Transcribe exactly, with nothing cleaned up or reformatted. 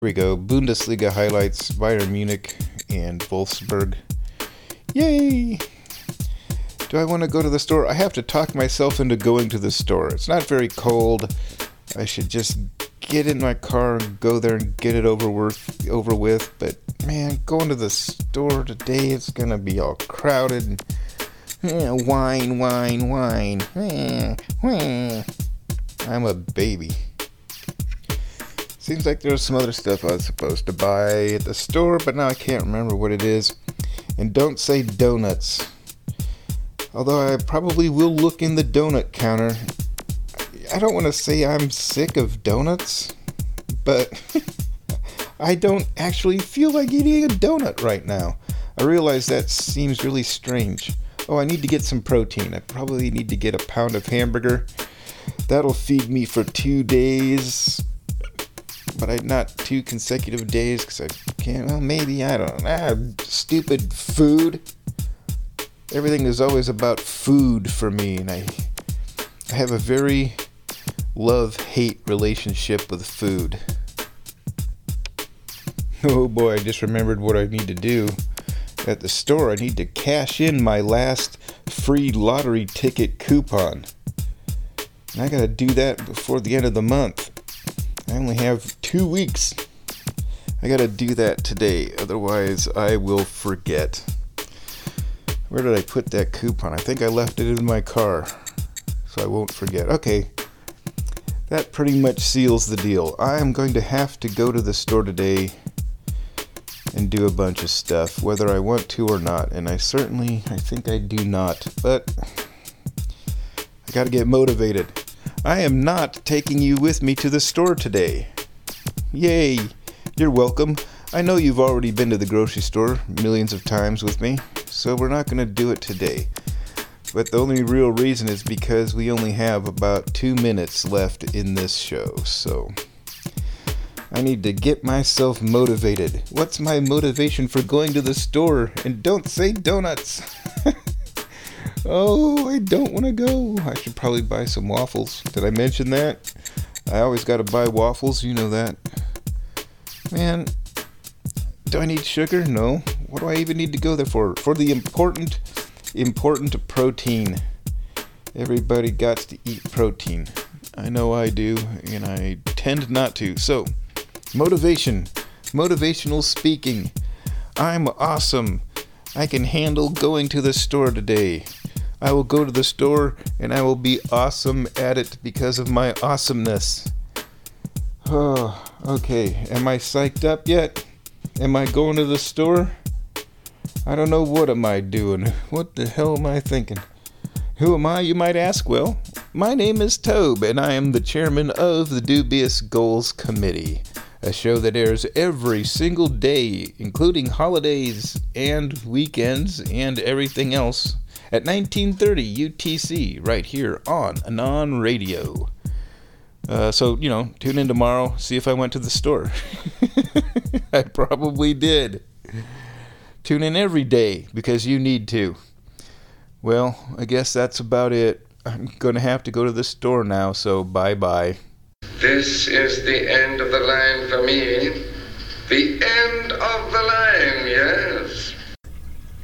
Here we go. Bundesliga highlights, Bayern Munich and Wolfsburg. Yay! Do I want to go to the store? I have to talk myself into going to the store. It's not very cold. I should just get in my car and go there and get it over with, over with. But man, going to the store today, it's going to be all crowded. And, eh, wine, wine, wine. Eh, eh. I'm a baby. Seems like there's some other stuff I was supposed to buy at the store, but now I can't remember what it is. And don't say donuts. Although I probably will look in the donut counter. I don't want to say I'm sick of donuts, but I don't actually feel like eating a donut right now. I realize that seems really strange. Oh, I need to get some protein. I probably need to get a pound of hamburger. That'll feed me for two days. But I not two consecutive days because I can't. Well, maybe I don't. Ah, stupid food. Everything is always about food for me, and I, I have a very love-hate relationship with food. Oh boy! I just remembered what I need to do at the store. I need to cash in my last free lottery ticket coupon, and I gotta do that before the end of the month. I only have two weeks. I gotta do that today, otherwise I will forget. Where did I put that coupon? I think I left it in my car, so I won't forget. Okay, that pretty much seals the deal. I am going to have to go to the store today and do a bunch of stuff, whether I want to or not, and I certainly, I think I do not, but I gotta get motivated. I am not taking you with me to the store today. Yay! You're welcome. I know you've already been to the grocery store millions of times with me, so we're not going to do it today. But the only real reason is because we only have about two minutes left in this show, so I need to get myself motivated. What's my motivation for going to the store? And don't say donuts! Oh, I don't want to go. I should probably buy some waffles. Did I mention that? I always got to buy waffles, you know that. Man, do I need sugar? No. What do I even need to go there for? For the important, important protein. Everybody got to eat protein. I know I do, and I tend not to. So, motivation. Motivational speaking. I'm awesome. I can handle going to the store today. I will go to the store and I will be awesome at it because of my awesomeness. Oh, okay. Am I psyched up yet? Am I going to the store? I don't know. What am I doing? What the hell am I thinking? Who am I, you might ask? Well, my name is Tobe and I am the chairman of the Dubious Goals Committee, a show that airs every single day, including holidays and weekends and everything else, at nineteen thirty U T C, right here on Anon Radio. Uh, so, you know, tune in tomorrow, see if I went to the store. I probably did. Tune in every day, because you need to. Well, I guess that's about it. I'm going to have to go to the store now, so bye-bye. This is the end of the line for me. The end of the line.